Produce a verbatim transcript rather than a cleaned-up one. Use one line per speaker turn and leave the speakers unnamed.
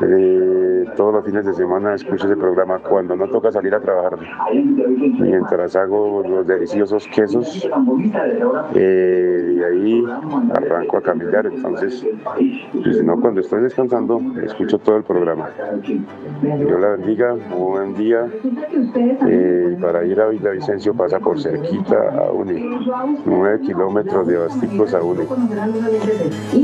Eh, todos los fines de semana escucho ese programa cuando no toca salir a trabajar. Mientras hago los deliciosos quesos, eh, y ahí arranco a caminar. Entonces, pues, si no, cuando estoy descansando, escucho todo el programa. Dios la bendiga, un buen día. Eh, para ir a Villavicencio pasa por cerquita a Uni, nueve kilómetros de Basticos a Uni.